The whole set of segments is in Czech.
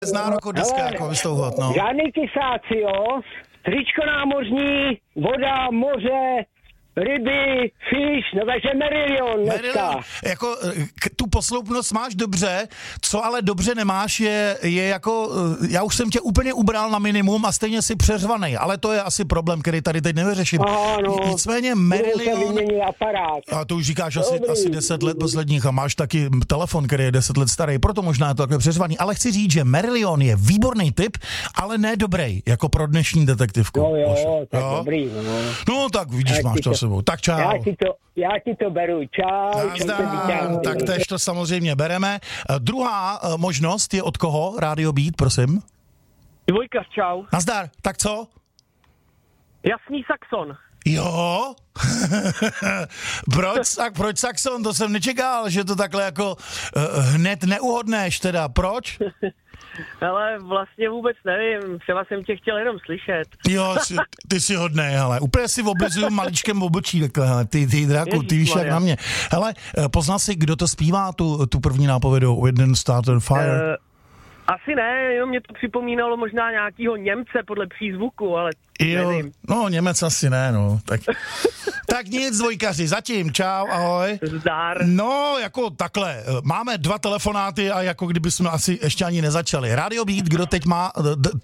Z nároku deska, jako vystouhod, no. Žádný kysáci, jo? Tričko námořní, voda, moře, ryby, fish, no takže Merillion dneska. Jako tu posloupnost máš dobře, co ale dobře nemáš je jako, já už jsem tě úplně ubral na minimum a stejně si přeřvanej, ale to je asi problém, který tady teď nevyřeším. Ano, nicméně Merillion... aparát. A to už říkáš asi 10 let posledních a máš taky telefon, který je 10 let starý, proto možná je to takhle přeřvaný, ale chci říct, že Merillion je výborný tip, ale ne dobrý, jako pro dnešní detektivku. Jo, tak dobrý, no. No tak vidíš, máš to sebou. Tak čau. Já ti to beru. Čau. Tak tež to samozřejmě bereme. Druhá možnost je od koho? Radio Beat, prosím. Dvojka, čau. Nazdar. Tak co? Jasný Saxon. Jo? Proč Saxon? To jsem nečekal, že to takhle jako hned neuhodneš teda. Proč? Ale vlastně vůbec nevím, třeba jsem tě chtěl jenom slyšet. Jo, ty jsi hodnej, hele, úplně si oblizuju maličkem obočí, takhle, hele, ty draku, ty víš jak na mě. Hele, poznal jsi, kdo to zpívá, tu první nápovědu, We Didn't Start on Fire? Asi ne, jenom mě to připomínalo možná nějakýho Němce podle přízvuku, ale nevím. No, Němec asi ne, no, tak nic, dvojkaři, zatím, čau, ahoj. Zdar. No, jako takhle, máme 2 telefonáty a jako kdyby jsme asi ještě ani nezačali. Radio Beat, kdo teď má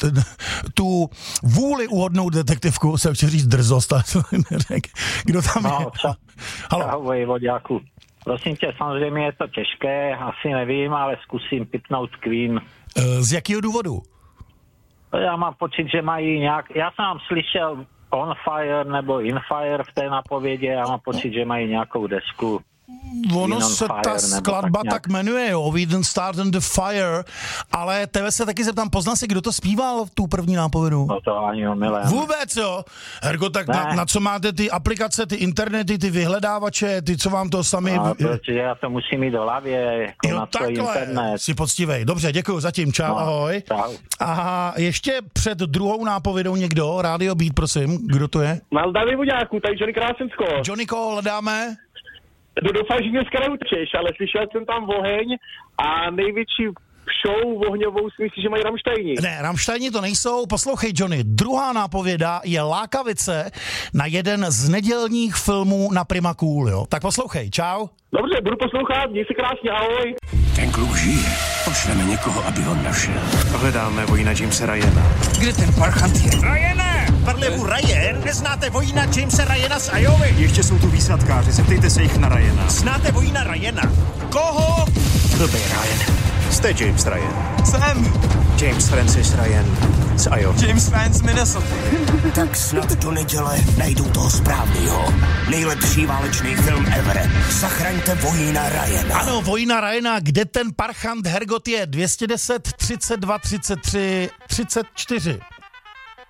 tu vůli uhodnout detektivku, se chci říct drzost, ale to neřek. Kdo tam je? Ahoj, voďáku. Prosím tě, samozřejmě je to těžké, asi nevím, ale zkusím tipnout Queen. Z jakého důvodu? Já mám pocit, že mají nějak... Já jsem slyšel On Fire nebo In Fire v té napovědi, já mám pocit, že mají nějakou desku. Ono se ta skladba tak jmenuje, jo, We Didn't Start on the Fire, ale tebe se taky zeptám, poznal jsi, kdo to zpíval v tu první nápovědu? No to ani omylem. Vůbec, jo? Hergo, tak na co máte ty aplikace, ty internety, ty vyhledávače, ty, co vám to sami... No, protože já to musím mít do hlavě, jako jo, na tvoj internet. Jsi poctivej. Dobře, děkuju zatím, čau, ahoj. Čau. A ještě před druhou nápovědou někdo, Radio Beat, prosím, kdo to je? Maldavy voďáku, tady Johnny Krásensko. Johnny, koho hledáme? Doufám, že dneska neutečeš, ale slyšel jsem tam oheň a největší show ohňovou si myslíš, že mají Rammsteini. Ne, Rammsteini to nejsou. Poslouchej, Johnny, druhá nápověda je Lákavice na jeden z nedělních filmů na Prima Cool, jo. Tak poslouchej, čau. Dobře, budu poslouchat, měj se krásně, ahoj. Ten kluk žije, pošleme někoho, aby ho našel. Hledáme vojína Jamesa Ryana. Kde ten parchant je? Ryane! Parlevu Ryan? Neznáte vojína Jamesa Ryana z Iovy? Ještě jsou tu výsadkáři, zeptejte se jich na Ryana. Znáte vojína Ryana? Koho? Blbej Ryan. Jste James Ryan. Jsem James Francis Ryan z Iovy. James Ryan z Minnesota. Tak snad do neděle najdou toho správnýho. Nejlepší válečný film ever. Zachraňte vojína Ryana. Ano, vojína Ryana, kde ten parchant Hergot je? 210 32 33 34.